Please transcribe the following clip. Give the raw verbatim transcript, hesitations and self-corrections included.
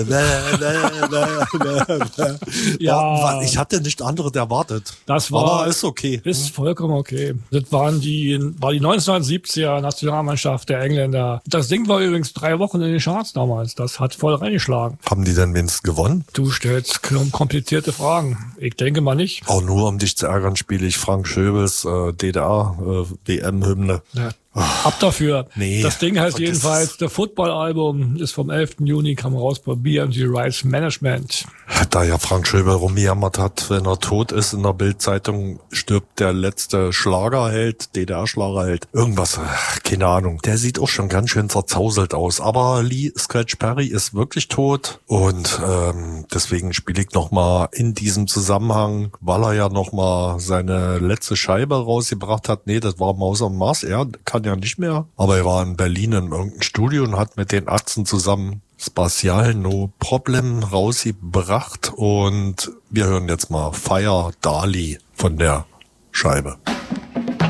Ja. Ich hatte nicht anderes erwartet. Das war, aber ist okay. Ist vollkommen okay. Das waren die, war die neunzehnhundertsiebziger Nationalmannschaft der Engländer. Das Ding war übrigens drei Wochen in den Charts damals. Das hat voll reingeschlagen. Haben die denn wenigstens gewonnen? Du stellst komplizierte Fragen. Ich denke mal nicht. Auch nur um dich zu ärgern, spiele ich Frank Schöbels äh, D D R äh, W M-Hymne. Ja. Ab dafür. Nee, das Ding heißt vergiss. jedenfalls, der Football-Album ist vom elften Juni, kam raus bei B M G Rights Management. Da ja Frank Schöbel rumgejammert hat, wenn er tot ist in der Bild-Zeitung, stirbt der letzte Schlagerheld, D D R-Schlagerheld. Irgendwas, keine Ahnung. Der sieht auch schon ganz schön zerzauselt aus. Aber Lee Scratch Perry ist wirklich tot. Und ähm, deswegen spiele ich nochmal in diesem Zusammenhang, weil er ja nochmal seine letzte Scheibe rausgebracht hat. Nee, das war Maus am Mars. Er kann ja nicht mehr. Aber er war in Berlin in irgendeinem Studio und hat mit den Ärzten zusammen Spatial No Problem rausgebracht. Und wir hören jetzt mal Fire Dali von der Scheibe.